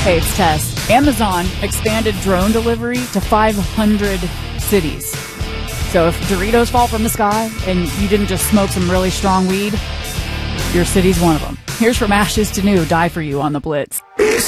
Hey, it's Tess. Amazon expanded drone delivery to 500 cities. So if Doritos fall from the sky and you didn't just smoke some really strong weed, your city's one of them. Here's From Ashes to New, Die For You on the Blitz.